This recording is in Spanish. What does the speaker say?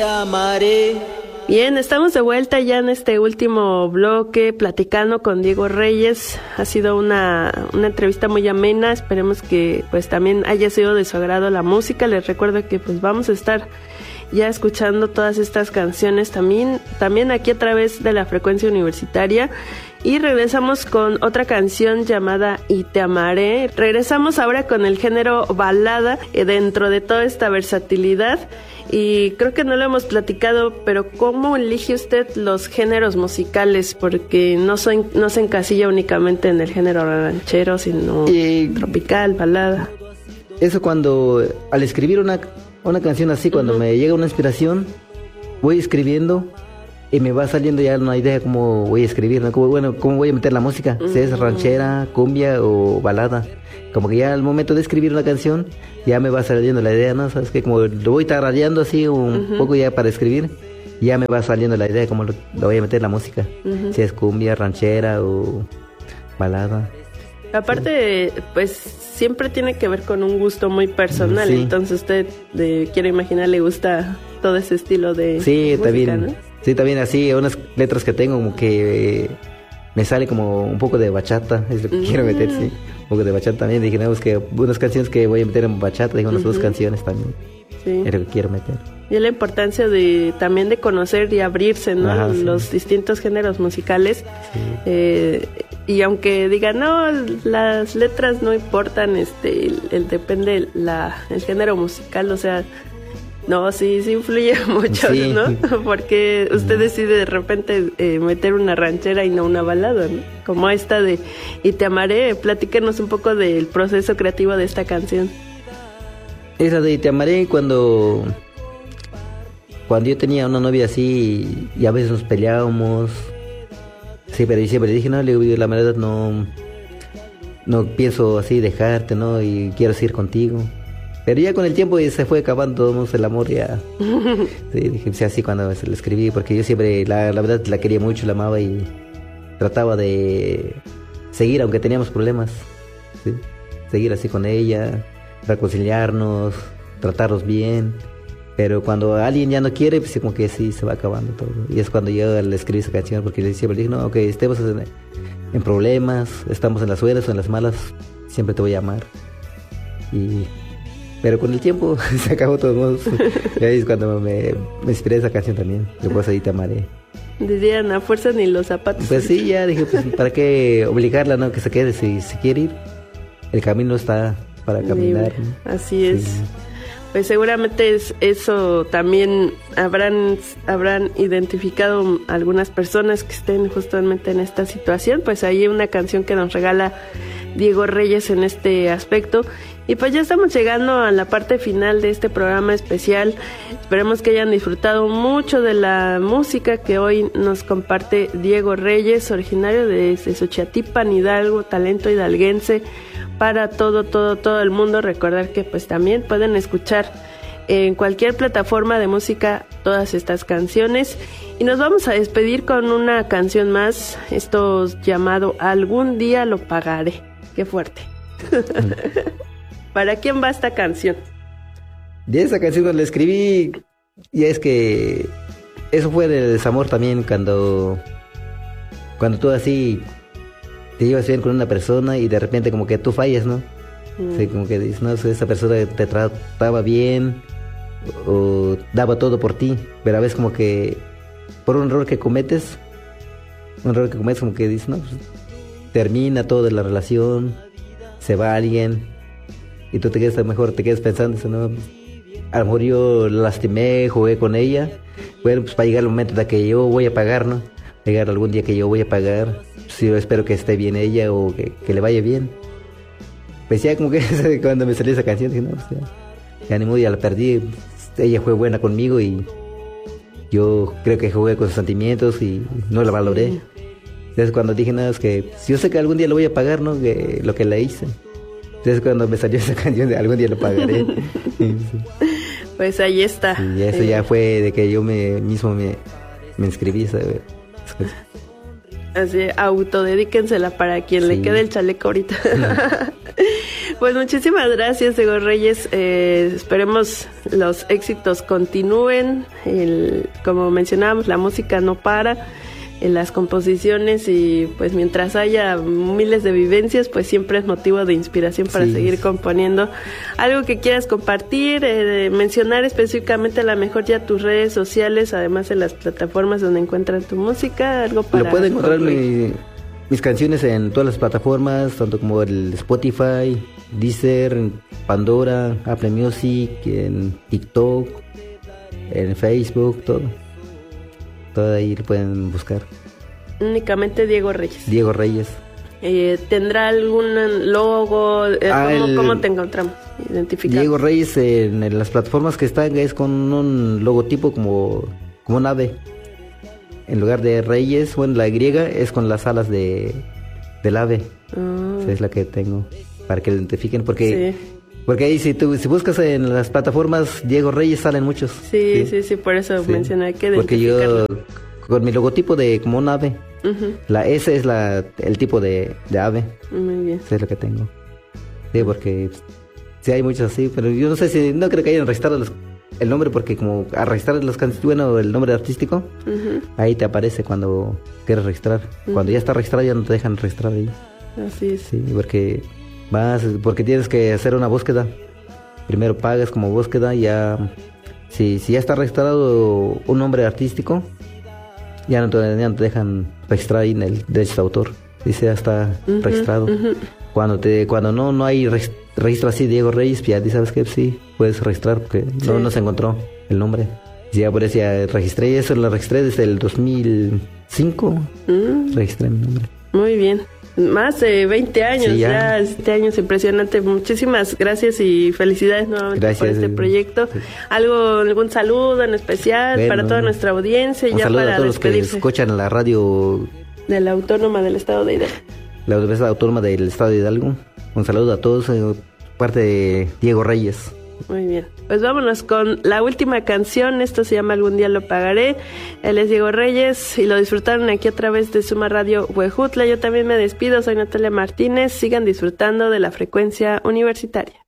Amaré. Bien, estamos de vuelta ya en este último bloque platicando con Diego Reyes. Ha sido una entrevista muy amena. Esperemos que pues también haya sido de su agrado la música. Les recuerdo que pues vamos a estar ya escuchando todas estas canciones también aquí a través de la frecuencia universitaria. Y regresamos con otra canción llamada Y te amaré. Regresamos ahora con el género balada dentro de toda esta versatilidad. Y creo que no lo hemos platicado, pero ¿cómo elige usted los géneros musicales? Porque no se encasilla únicamente en el género ranchero, sino tropical, balada. Eso cuando, al escribir una canción así, cuando me llega una inspiración, voy escribiendo y me va saliendo ya una idea cómo voy a escribir, ¿no? Cómo voy a meter la música, si es ranchera, cumbia o balada. Como que ya al momento de escribir una canción, ya me va saliendo la idea, ¿no? Sabes que como lo voy tarareando así un poco ya para escribir, ya me va saliendo la idea de cómo lo voy a meter la música. Si es cumbia, ranchera o balada. Aparte, pues siempre tiene que ver con un gusto muy personal. Sí. Entonces usted, quiero imaginar, le gusta todo ese estilo de música, también, ¿no? Sí, también así, unas letras que tengo como que me sale como un poco de bachata, es lo que quiero meter, sí. Un poco de bachata también, dije, no, es que unas canciones que voy a meter en bachata, dije, unas dos canciones también, sí. Es lo que quiero meter. Y la importancia también de conocer y abrirse, ¿no? Ajá, sí. Los distintos géneros musicales. Sí. Y aunque digan, no, las letras no importan, depende el género musical, o sea, no, sí influye mucho, sí. ¿No? Porque usted decide de repente meter una ranchera y no una balada, ¿no? Como esta de Y te amaré. Platíquenos un poco del proceso creativo de esta canción. Esa de Y te amaré cuando yo tenía una novia así y a veces nos peleábamos. Sí, pero yo siempre dije, no, la verdad no pienso así dejarte, ¿no? Y quiero seguir contigo. Pero ya con el tiempo se fue acabando el amor ya. Sí, dije, así cuando se lo escribí, porque yo siempre, la verdad, la quería mucho, la amaba y trataba de seguir, aunque teníamos problemas. ¿Sí? Seguir así con ella, reconciliarnos, tratarnos bien. Pero cuando alguien ya no quiere, pues como que sí, se va acabando todo. Y es cuando yo le escribí esa canción, porque siempre le dije, no, que estemos en problemas, estamos en las buenas o en las malas, siempre te voy a amar. Pero con el tiempo se acabó todo. Y ahí es cuando me inspiré esa canción también. Después ahí te amaré. Dirían, a fuerza ni los zapatos. Pues sí, ya dije, pues ¿para qué obligarla, no? Que se quede, si quiere ir. El camino está para caminar, ¿no? Así es. Sí. Pues seguramente eso también habrán identificado algunas personas que estén justamente en esta situación. Pues ahí hay una canción que nos regala Diego Reyes en este aspecto. Y pues ya estamos llegando a la parte final de este programa especial. Esperemos que hayan disfrutado mucho de la música que hoy nos comparte Diego Reyes, originario de Xochiatípan, Hidalgo, talento hidalguense para todo el mundo. Recordar que pues también pueden escuchar en cualquier plataforma de música todas estas canciones. Y nos vamos a despedir con una canción más, esto llamado Algún día lo pagaré. Qué fuerte. ¿Para quién va esta canción? De esa canción cuando la escribí, y es que eso fue del desamor también, cuando tú así te llevas bien con una persona y de repente como que tú fallas, ¿no? Sí, como que dices, no, esa persona te trataba bien o daba todo por ti, pero a veces como que por un error que cometes como que dices, no, pues, termina todo de la relación, se va alguien y tú te quedas pensando, ¿no? A lo mejor yo la lastimé, jugué con ella, bueno, pues para llegar el momento de que yo voy a pagar, ¿no? Llegar algún día que yo voy a pagar, pues yo espero que esté bien ella o que le vaya bien. Pues ya como que cuando me salió esa canción dije, no, pues ya ni modo, ya la perdí. Ella fue buena conmigo y yo creo que jugué con sus sentimientos y no la valoré. Entonces cuando dije, no, es que yo sé que algún día lo voy a pagar, ¿no? Que lo que le hice. Entonces cuando me salió esa canción de algún día lo pagaré. Sí. Pues ahí está. Y eso ya fue de que yo mismo me inscribí, ¿sabes? Así, autodedíquensela para quien le quede el chaleco ahorita. Pues muchísimas gracias, Diego Reyes. Esperemos los éxitos continúen. Como mencionábamos, la música no para. Las composiciones, y pues mientras haya miles de vivencias, pues siempre es motivo de inspiración para seguir componiendo. Algo que quieras compartir, mencionar específicamente a lo mejor ya tus redes sociales, además de las plataformas donde encuentran tu música, algo para... Lo pueden encontrar mis canciones en todas las plataformas, tanto como el Spotify, Deezer, Pandora, Apple Music, en TikTok, en Facebook, todo. Todo ahí lo pueden buscar. Únicamente Diego Reyes. Diego Reyes. ¿Tendrá algún logo? ¿Cómo te encontramos? Identificado. Diego Reyes en las plataformas que están es con un logotipo como un ave. En lugar de Reyes, bueno, la Y es con las alas del ave. Esa es la que tengo, para que lo identifiquen, porque... Sí. Porque ahí si buscas en las plataformas Diego Reyes salen muchos. Sí, por eso mencioné que porque yo con mi logotipo de como un ave, la S es el tipo de ave. Muy bien. Eso es lo que tengo. Sí, porque sí hay muchos así, pero yo no creo que hayan registrado el nombre, porque como a registrar las canciones, bueno, el nombre artístico, ahí te aparece cuando quieres registrar. Cuando ya está registrado ya no te dejan registrar ahí. Así es. Sí, porque tienes que hacer una búsqueda. Primero pagas como búsqueda, ya si ya está registrado un nombre artístico, ya no te dejan registrar ahí en el derecho de autor. Dice ya está registrado. Cuando no hay registro así Diego Reyes, ya sabes que sí puedes registrar, porque no se encontró el nombre. Ya por eso ya registré, eso lo registré desde el 2005. Registré mi nombre. Muy bien. Más de 20 años, ya 20 años, impresionante. Muchísimas gracias y felicidades nuevamente por este proyecto. Sí. ¿Algún saludo en especial para toda nuestra audiencia? Un saludo a todos los que escuchan la radio de la Autónoma del Estado de Hidalgo. La Universidad Autónoma del Estado de Hidalgo. Un saludo a todos, parte de Diego Reyes. Muy bien, pues vámonos con la última canción. Esto se llama Algún día lo pagaré. Él es Diego Reyes y lo disfrutaron aquí a través de Suma Radio Huejutla. Yo también me despido, soy Natalia Martínez. Sigan disfrutando de la frecuencia universitaria.